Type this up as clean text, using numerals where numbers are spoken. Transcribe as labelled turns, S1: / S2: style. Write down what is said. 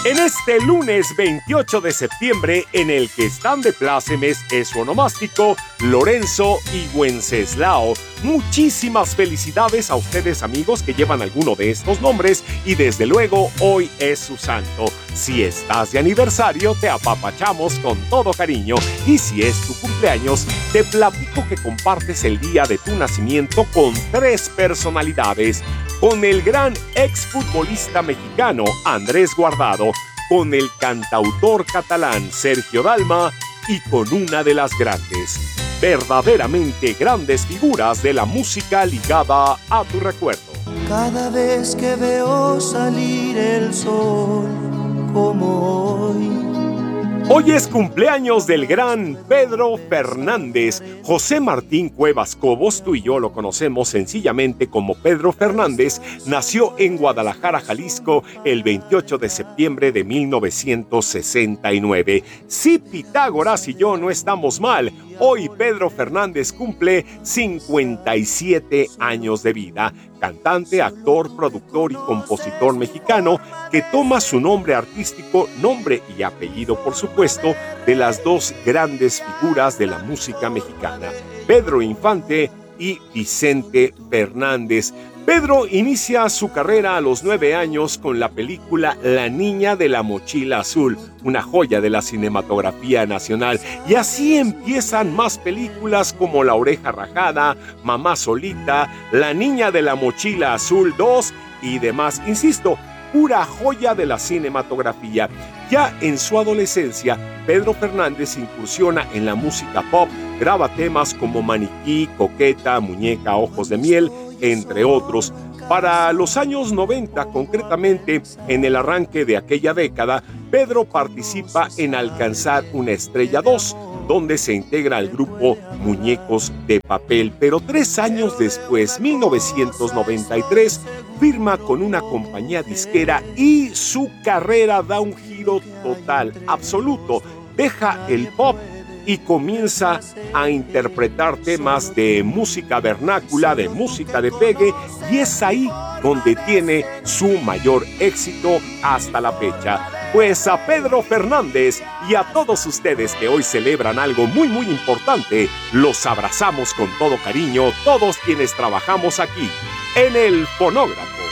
S1: En este lunes 28 de septiembre, en el que están de plácemes es su onomástico Lorenzo y Wenceslao. Muchísimas felicidades a ustedes, amigos, que llevan alguno de estos nombres, y desde luego hoy es su santo. Si estás de aniversario, te apapachamos con todo cariño, y si es tu cumpleaños, te platico que compartes el día de tu nacimiento con tres personalidades: con el gran exfutbolista mexicano Andrés Guardado, con el cantautor catalán Sergio Dalma y con una de las verdaderamente grandes figuras de la música ligada a tu recuerdo.
S2: Cada vez que veo salir el sol como hoy.
S1: Hoy es cumpleaños del gran Pedro Fernández. José Martín Cuevas Cobos, tú y yo lo conocemos sencillamente como Pedro Fernández, nació en Guadalajara, Jalisco, el 28 de septiembre de 1969. Si Pitágoras y yo no estamos mal, hoy Pedro Fernández cumple 57 años de vida. Cantante, actor, productor y compositor mexicano que toma su nombre artístico, nombre y apellido, por supuesto, de las dos grandes figuras de la música mexicana, Pedro Infante y Vicente Fernández. Pedro inicia su carrera a los 9 años con la película La Niña de la Mochila Azul, una joya de la cinematografía nacional, y así empiezan más películas como La Oreja Rajada, Mamá Solita, La Niña de la Mochila Azul 2 y demás. Insisto, pura joya de la cinematografía. Ya en su adolescencia, Pedro Fernández incursiona en la música pop, graba temas como Maniquí, Coqueta, Muñeca, Ojos de Miel, entre otros. Para los años 90, concretamente en el arranque de aquella década, Pedro participa en Alcanzar una Estrella 2, donde se integra al grupo Muñecos de Papel. Pero 3 años después, 1993, firma con una compañía disquera y su carrera da un giro total, absoluto. Deja el pop y comienza a interpretar temas de música vernácula, de música de pegue, y es ahí donde tiene su mayor éxito hasta la fecha. Pues a Pedro Fernández y a todos ustedes que hoy celebran algo muy muy importante, los abrazamos con todo cariño, todos quienes trabajamos aquí en el Fonógrafo.